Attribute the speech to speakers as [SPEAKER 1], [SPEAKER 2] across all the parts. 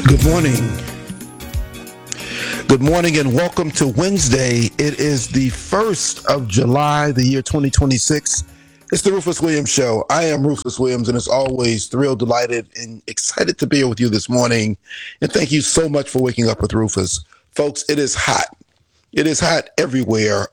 [SPEAKER 1] Good morning. Good morning and welcome to Wednesday. It is the 1st of July, the year 2026. It's the Rufus Williams Show. I am Rufus Williams, and as always, thrilled, delighted, and excited to be here with you this morning. And thank you so much for waking up with Rufus. Folks, it is hot. It is hot everywhere.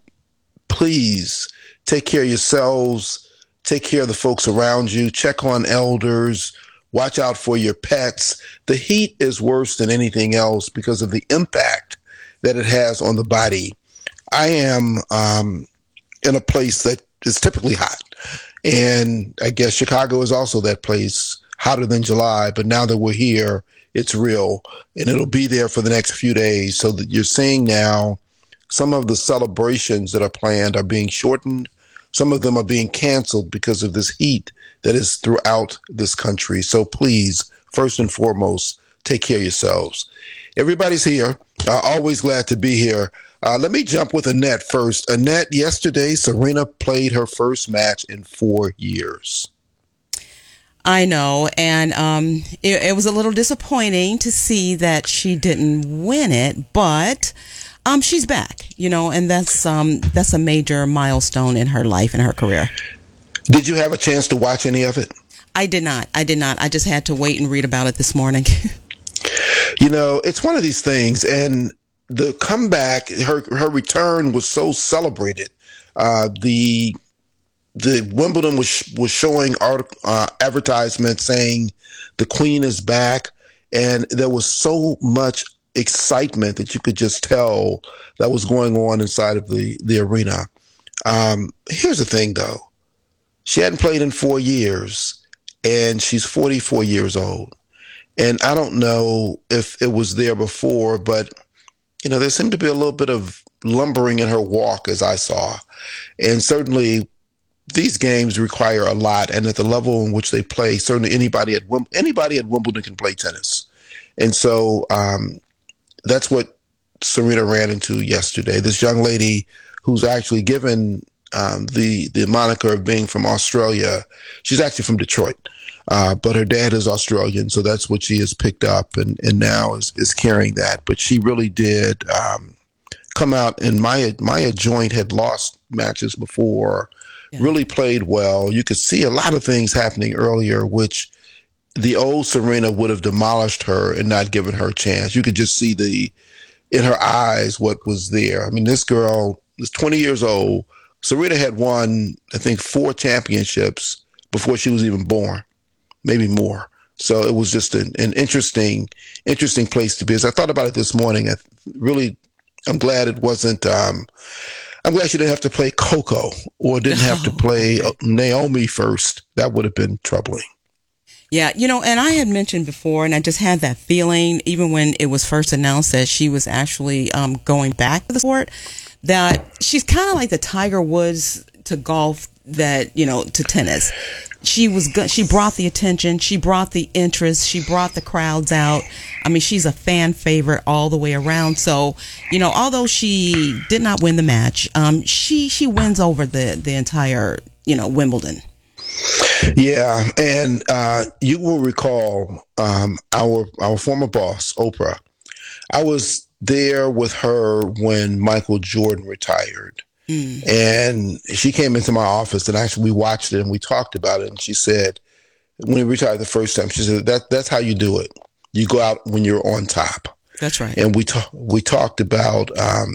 [SPEAKER 1] Please take care of yourselves. Take care of the folks around you. Check on elders. Watch out for your pets. The heat is worse than anything else because of the impact that it has on the body. I am in a place that is typically hot. And I guess Chicago is also that place, hotter than July. But now that we're here, it's real. And it'll be there for the next few days. So that you're seeing now some of the celebrations that are planned are being shortened. Some of them are being canceled because of this heat that is throughout this country. So please, first and foremost, take care of yourselves. Everybody's here. Always glad to be here. Let me jump with Annette first. Annette, yesterday, Serena played her first match in 4 years.
[SPEAKER 2] I know, and it was a little disappointing to see that she didn't win it, but she's back, and that's a major milestone in her life and her career.
[SPEAKER 1] Did you have a chance to watch any of it?
[SPEAKER 2] I did not. I just had to wait and read about it this morning.
[SPEAKER 1] It's one of these things, and the comeback, her return was so celebrated. The Wimbledon was showing advertisements saying the Queen is back, and there was so much excitement that you could just tell that was going on inside of the arena. Here's the thing, though. She hadn't played in 4 years, and she's 44 years old. And I don't know if it was there before, but, there seemed to be a little bit of lumbering in her walk, as I saw. And certainly these games require a lot. And at the level in which they play, certainly anybody at Wimbledon can play tennis. And so that's what Serena ran into yesterday. This young lady who's actually given the moniker of being from Australia. She's actually from Detroit, but her dad is Australian, so that's what she has picked up and now is carrying that. But she really did come out, and Maya Joint had lost matches before, really played well. You could see a lot of things happening earlier, which the old Serena would have demolished her and not given her a chance. You could just see in her eyes what was there. I mean, this girl is 20 years old. Serena had won, I think, 4 championships before she was even born, maybe more. So it was just an interesting place to be. As I thought about it this morning, I'm glad it wasn't. I'm glad she didn't have to play Coco or didn't have to play Naomi first. That would have been troubling.
[SPEAKER 2] Yeah, and I had mentioned before, and I just had that feeling, even when it was first announced that she was actually going back to the sport, that she's kind of like the Tiger Woods to golf, to tennis. She was good. She brought the attention. She brought the interest. She brought the crowds out. I mean, she's a fan favorite all the way around. So, although she did not win the match, she wins over the entire, Wimbledon.
[SPEAKER 1] Yeah, and you will recall our former boss, Oprah. I was there with her when Michael Jordan retired. And she came into my office, and actually we watched it and we talked about it. And she said, when he retired the first time, she said, that's how you do it. You go out when you're on top.
[SPEAKER 2] That's right.
[SPEAKER 1] And we talked about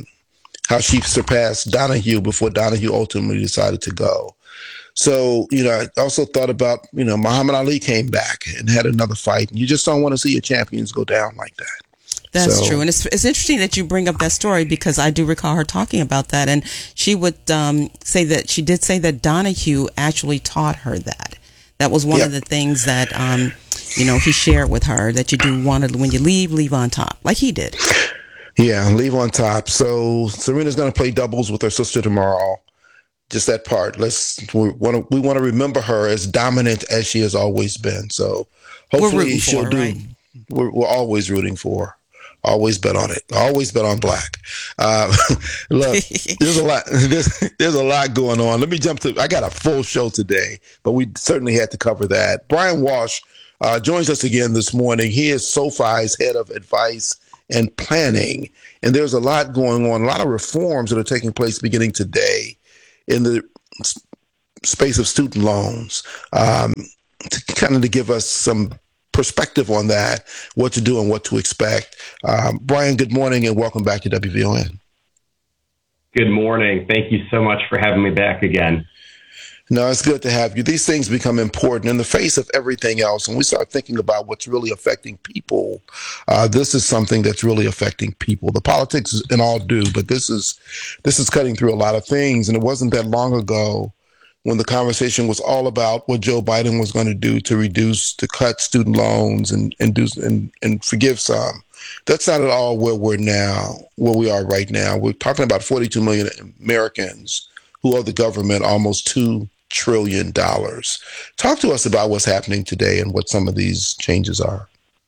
[SPEAKER 1] how she surpassed Donahue before Donahue ultimately decided to go. So, I also thought about, Muhammad Ali came back and had another fight. And you just don't want to see your champions go down like that.
[SPEAKER 2] That's true. And it's interesting that you bring up that story, because I do recall her talking about that. And she would say that Donahue actually taught her that. That was one of the things that, he shared with her, that you do want to, when you leave on top, like he did.
[SPEAKER 1] Yeah, leave on top. So Serena's going to play doubles with her sister tomorrow. Just that part. We want to remember her as dominant as she has always been. So hopefully she'll do. Right? We're always rooting for her. Always bet on it. Always bet on black. Look, there's a lot. There's a lot going on. Let me jump to. I got a full show today, but we certainly had to cover that. Brian Walsh joins us again this morning. He is SoFi's head of advice and planning. And there's a lot going on, a lot of reforms that are taking place beginning today in the space of student loans, to give us some perspective on that, what to do and what to expect. Brian, good morning and welcome back to WVON.
[SPEAKER 3] Good morning. Thank you so much for having me back again.
[SPEAKER 1] No, it's good to have you. These things become important in the face of everything else. When we start thinking about what's really affecting people, this is something that's really affecting people. The politics and all do, but this is cutting through a lot of things. And it wasn't that long ago when the conversation was all about what Joe Biden was going to do to cut student loans and forgive some. That's not at all where we are right now. We're talking about 42 million Americans who owe the government almost $2 trillion. Talk to us about what's happening today and what some of these changes are.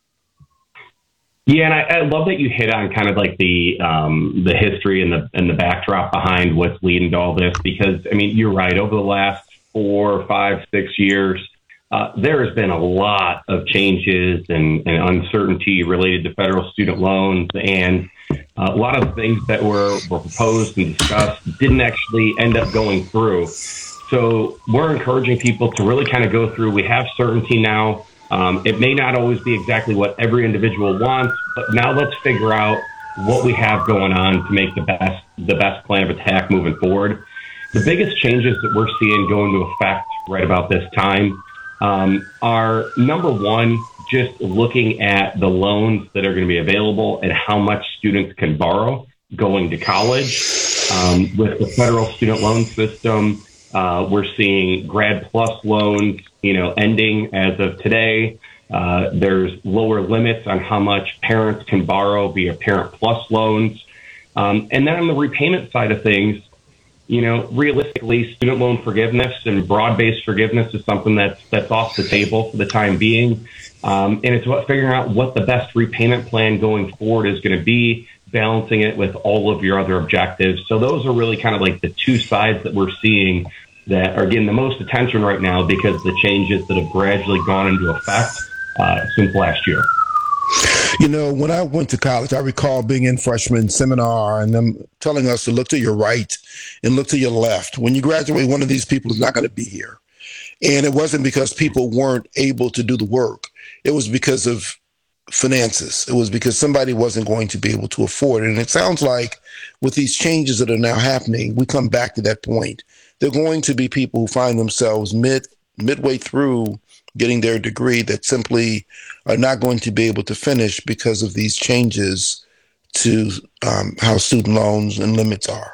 [SPEAKER 3] Yeah, and I love that you hit on kind of like the history and the backdrop behind what's leading to all this, because, I mean, you're right. Over the last 4, 5, 6 years, there has been a lot of changes and uncertainty related to federal student loans, and a lot of things that were proposed and discussed didn't actually end up going through. So we're encouraging people to really kind of go through. We have certainty now. It may not always be exactly what every individual wants, but now let's figure out what we have going on to make the best plan of attack moving forward. The biggest changes that we're seeing go into effect right about this time are, number one, just looking at the loans that are going to be available and how much students can borrow going to college. With the federal student loan system, we're seeing Grad Plus loans, ending as of today. There's lower limits on how much parents can borrow via Parent Plus loans. And then on the repayment side of things, realistically, student loan forgiveness and broad-based forgiveness is something that's off the table for the time being. And it's about figuring out what the best repayment plan going forward is going to be, balancing it with all of your other objectives. So those are really kind of like the two sides that we're seeing that are getting the most attention right now because of the changes that have gradually gone into effect since last year.
[SPEAKER 1] When I went to college, I recall being in freshman seminar and them telling us to look to your right and look to your left. When you graduate, one of these people is not going to be here. And it wasn't because people weren't able to do the work. It was because of finances. It was because somebody wasn't going to be able to afford it. And it sounds like with these changes that are now happening, we come back to that point. There are going to be people who find themselves midway through getting their degree that simply are not going to be able to finish because of these changes to how student loans and limits are.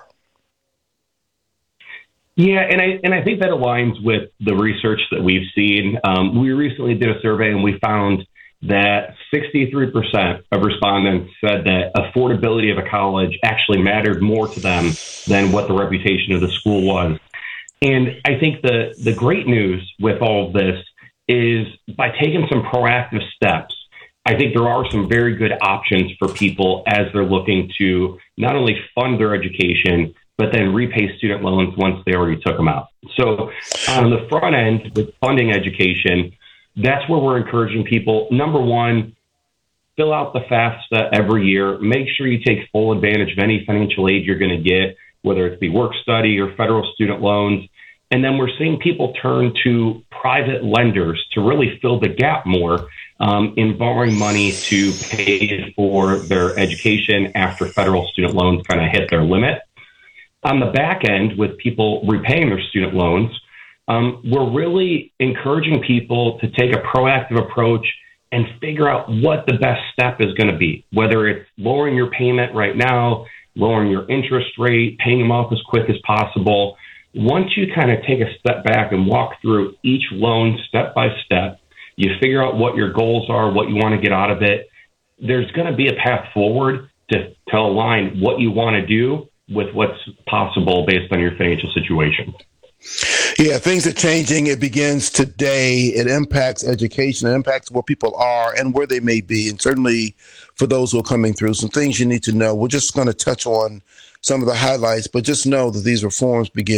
[SPEAKER 3] Yeah, and I think that aligns with the research that we've seen. We recently did a survey and we found that 63% of respondents said that affordability of a college actually mattered more to them than what the reputation of the school was. And I think the great news with all of this is by taking some proactive steps, I think there are some very good options for people as they're looking to not only fund their education, but then repay student loans once they already took them out. So on the front end with funding education, that's where we're encouraging people. Number one, fill out the FAFSA every year. Make sure you take full advantage of any financial aid you're going to get, whether it be work study or federal student loans. And then we're seeing people turn to private lenders to really fill the gap more in borrowing money to pay for their education after federal student loans kind of hit their limit. On the back end, with people repaying their student loans, we're really encouraging people to take a proactive approach and figure out what the best step is going to be, whether it's lowering your payment right now, lowering your interest rate, paying them off as quick as possible. Once you kind of take a step back and walk through each loan step by step, you figure out what your goals are, what you want to get out of it. There's going to be a path forward to align what you want to do with what's possible based on your financial situation.
[SPEAKER 1] Yeah, things are changing. It begins today. It impacts education. It impacts where people are and where they may be. And certainly for those who are coming through, some things you need to know. We're just going to touch on some of the highlights, but just know that these reforms begin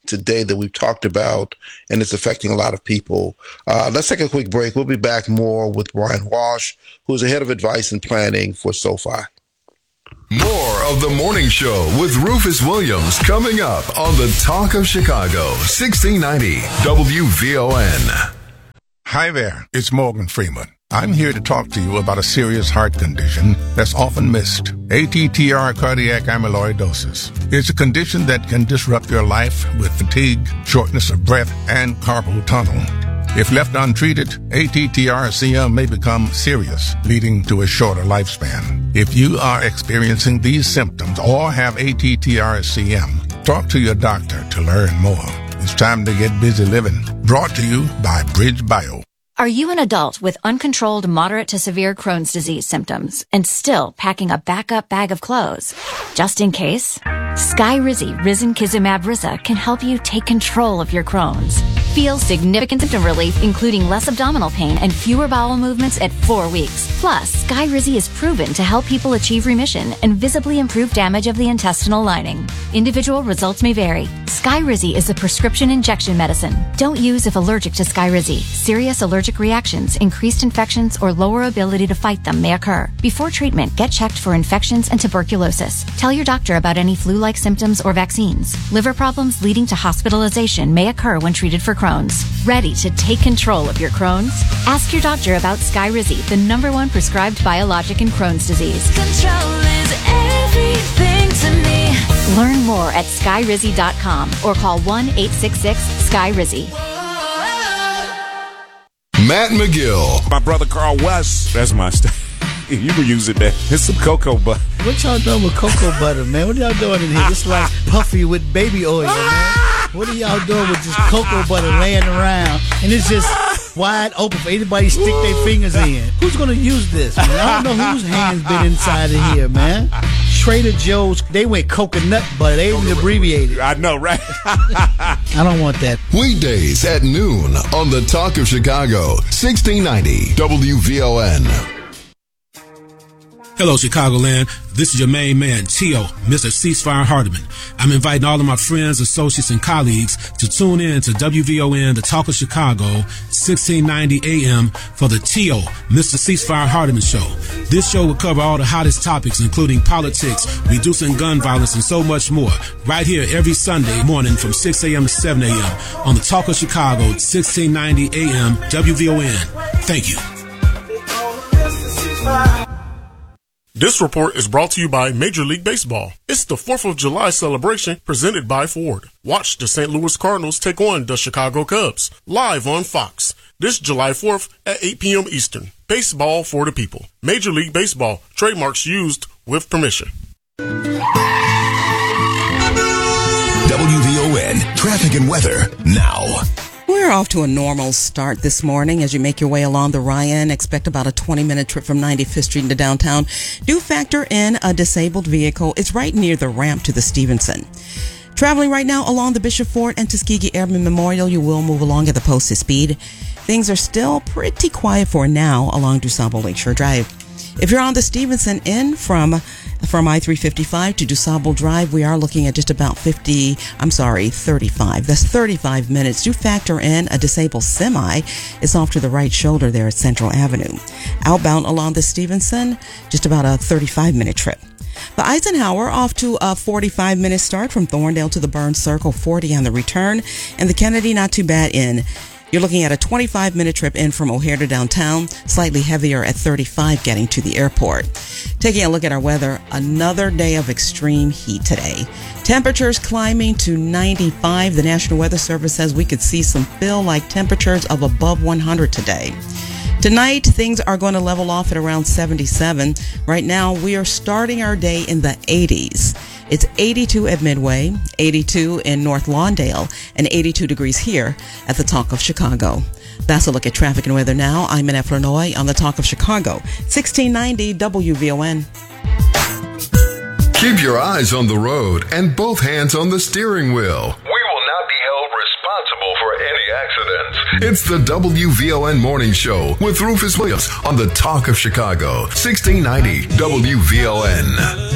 [SPEAKER 1] today that we've talked about, and it's affecting a lot of people. Let's take a quick break. We'll be back more with Brian Walsh, who's the head of advice and planning for SoFi.
[SPEAKER 4] More of the morning show with Rufus Williams coming up on the Talk of Chicago, 1690 WVON.
[SPEAKER 5] Hi there, it's Morgan Freeman. I'm here to talk to you about a serious heart condition that's often missed. ATTR cardiac amyloidosis. It's a condition that can disrupt your life with fatigue, shortness of breath, and carpal tunnel. If left untreated, ATTR-CM may become serious, leading to a shorter lifespan. If you are experiencing these symptoms or have ATTR-CM, talk to your doctor to learn more. It's time to get busy living. Brought to you by Bridge Bio.
[SPEAKER 6] Are you an adult with uncontrolled moderate to severe Crohn's disease symptoms and still packing a backup bag of clothes? Just in case, Skyrizi Risankizumab Risa can help you take control of your Crohn's. Feel significant symptom relief, including less abdominal pain and fewer bowel movements at 4 weeks. Plus, Skyrizi is proven to help people achieve remission and visibly improve damage of the intestinal lining. Individual results may vary. Skyrizi is a prescription injection medicine. Don't use if allergic to Skyrizi. Serious allergic reactions, increased infections, or lower ability to fight them may occur. Before treatment, get checked for infections and tuberculosis. Tell your doctor about any flu-like symptoms or vaccines. Liver problems leading to hospitalization may occur when treated for Crohn's. Ready to take control of your Crohn's? Ask your doctor about Skyrizi, the #1 prescribed biologic in Crohn's disease. Control is everything to me. Learn more at Skyrizi.com or call 1-866-SKYRIZI.
[SPEAKER 4] Matt McGill.
[SPEAKER 7] My brother Carl West, that's my you can use it there. It's some cocoa butter.
[SPEAKER 8] What y'all doing with cocoa butter, man? What y'all doing in here? It's like puffy with baby oil, man. What are y'all doing with just cocoa butter laying around? And it's just wide open for anybody to stick their fingers in. Who's going to use this, man? I don't know whose hands been inside of here, man. Trader Joe's, they went coconut butter. They even abbreviated.
[SPEAKER 7] I know, right?
[SPEAKER 8] I don't want that.
[SPEAKER 4] Weekdays at noon on the Talk of Chicago, 1690 WVON.
[SPEAKER 9] Hello, Chicagoland. This is your main man, Tio, Mr. Ceasefire Hardiman. I'm inviting all of my friends, associates, and colleagues to tune in to WVON, the Talk of Chicago, 1690 AM for the Tio, Mr. Ceasefire Hardiman Show. This show will cover all the hottest topics, including politics, reducing gun violence, and so much more, right here every Sunday morning from 6 a.m. to 7 a.m. on the Talk of Chicago, 1690 AM, WVON. Thank you.
[SPEAKER 10] This report is brought to you by Major League Baseball. It's the 4th of July celebration presented by Ford. Watch the St. Louis Cardinals take on the Chicago Cubs live on Fox this July 4th at 8 p.m. Eastern. Baseball for the people. Major League Baseball. Trademarks used with permission.
[SPEAKER 4] WVON traffic and weather now.
[SPEAKER 2] We're off to a normal start this morning as you make your way along the Ryan. Expect about a 20-minute trip from 95th Street into downtown. Do factor in a disabled vehicle. It's right near the ramp to the Stevenson. Traveling right now along the Bishop Fort and Tuskegee Airmen Memorial, you will move along at the posted speed. Things are still pretty quiet for now along DuSable Lakeshore Drive. If you're on the Stevenson in from I-355 to DuSable Drive, we are looking at just about 35. That's 35 minutes. Do factor in a disabled semi. It's off to the right shoulder there at Central Avenue. Outbound along the Stevenson, just about a 35-minute trip. The Eisenhower off to a 45-minute start from Thorndale to the Burns Circle, 40 on the return. And the Kennedy, not too bad in. You're looking at a 25-minute trip in from O'Hare to downtown, slightly heavier at 35 getting to the airport. Taking a look at our weather, another day of extreme heat today. Temperatures climbing to 95. The National Weather Service says we could see some feel-like temperatures of above 100 today. Tonight, things are going to level off at around 77. Right now, we are starting our day in the 80s. It's 82 at Midway, 82 in North Lawndale, and 82 degrees here at the Talk of Chicago. That's a look at traffic and weather now. I'm Annette Flournoy on the Talk of Chicago, 1690 WVON.
[SPEAKER 4] Keep your eyes on the road and both hands on the steering wheel. We will not be held responsible for any accidents. It's the WVON Morning Show with Rufus Williams on the Talk of Chicago, 1690 WVON.